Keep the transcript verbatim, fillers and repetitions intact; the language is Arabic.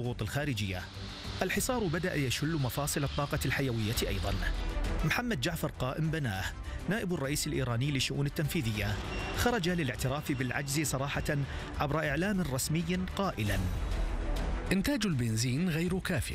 الضغوط الخارجية. الحصار بدأ يشل مفاصل الطاقة الحيوية أيضا. محمد جعفر قائم بناه نائب الرئيس الإيراني للشؤون التنفيذية خرج للاعتراف بالعجز صراحة عبر إعلام رسمي قائلا: إنتاج البنزين غير كاف،